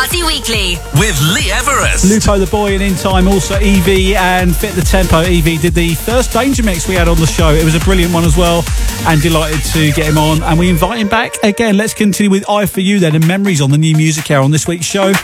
Party Weekly with Lee Everest. Lupo the Boy and In Time, also Evie and Fit the Tempo. Evie did the first Danger Mix we had on the show. It was a brilliant one as well, and delighted to get him on, and we invite him back again. Let's continue with I For You then, and Memories on the New Music Hour on this week's show.